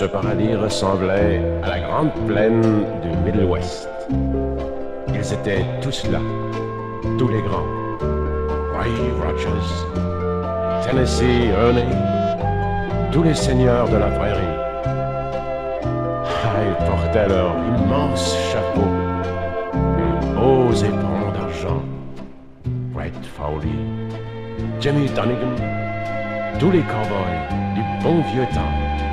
Ce paradis ressemblait à la grande plaine du Middle West. Ils étaient tous là, tous les grands. Roy Rogers, Tennessee Ernie, tous les seigneurs de la prairie. Ils portaient leurs immenses chapeaux, beaux éperons d'argent. Brett Fowley, Jimmy Donegan, tous les cowboys du bon vieux temps.